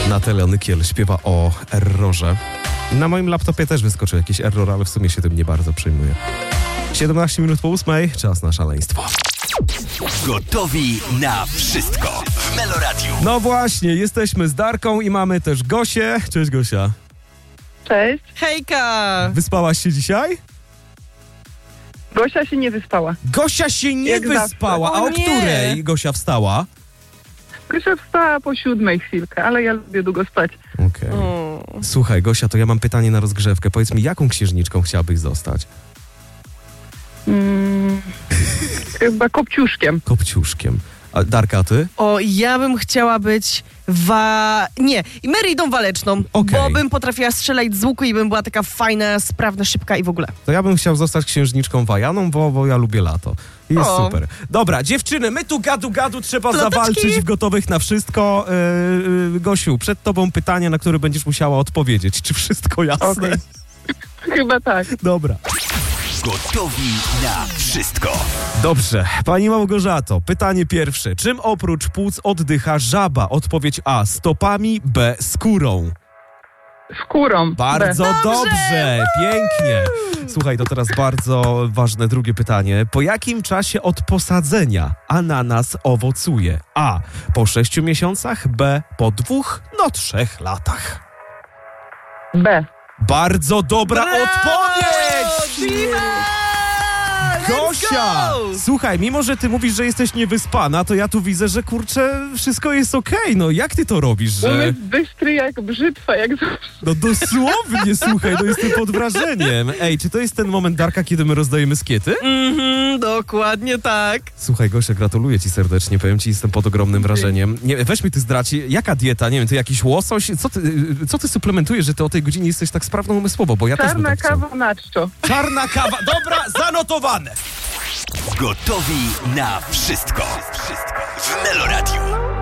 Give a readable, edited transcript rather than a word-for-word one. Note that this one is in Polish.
Natalia Nykiel śpiewa o errorze. Na moim laptopie też wyskoczył jakiś error, ale w sumie się tym nie bardzo przejmuję. 17 minut po 8, czas na szaleństwo. Gotowi na wszystko w Meloradiu. No właśnie, jesteśmy z Darką i mamy też Gosię. Cześć Gosia. Cześć. Hejka! Wyspałaś się dzisiaj? Gosia się nie wyspała. Gosia się nie Jak wyspała. zawsze. A o O nie. której Gosia wstała? Gosia wstała po 7 chwilkę, ale ja lubię długo spać. Okej. Słuchaj Gosia, to ja mam pytanie na rozgrzewkę. Powiedz mi, jaką księżniczką chciałabyś zostać? Chyba kopciuszkiem. Kopciuszkiem. A Darka, ty? O, ja bym chciała być Meridą Waleczną, Okej. bo bym potrafiła strzelać z łuku i bym była taka fajna, sprawna, szybka i w ogóle. To ja bym chciał zostać księżniczką Wajaną, bo ja lubię lato. Jest O. super. Dobra, dziewczyny, my tu gadu trzeba Ploteczki. zawalczyć w Gotowych na wszystko. Gosiu, przed tobą pytanie, na które będziesz musiała odpowiedzieć. Czy wszystko jasne? Okej. Chyba tak. Dobra. Gotowi na wszystko. Dobrze. Pani Małgorzato, pytanie pierwsze. Czym oprócz płuc oddycha żaba? Odpowiedź A. Stopami, B. Skórą. Skórą. Bardzo B. dobrze, pięknie. Słuchaj, to teraz bardzo ważne drugie pytanie. Po jakim czasie od posadzenia ananas owocuje? A. Po 6 miesiącach, B. Po 2, 3 latach. B. Bardzo dobra Brawo! odpowiedź! Diva! Gosia! Let's go! Słuchaj, mimo że ty mówisz, że jesteś niewyspana, to ja tu widzę, że kurczę, wszystko jest okej. No jak ty to robisz, że... Umysł bystry jak brzytwa, jak zawsze. No dosłownie, słuchaj, no jestem pod wrażeniem. Ej, czy to jest ten moment, Darka, kiedy my rozdajemy skiety? Dokładnie tak. Słuchaj, Gosia, gratuluję ci serdecznie, powiem ci, jestem pod ogromnym wrażeniem. Nie, weź mi ty zdradź, jaka dieta, nie wiem, ty jakiś łosoś? Co ty suplementujesz, że ty o tej godzinie jesteś tak sprawną umysłowo, bo ja też bym Czarna tak chciał. kawa na czczo. Czarna kawa, dobra, zanotowane. Gotowi na wszystko w Meloradiu.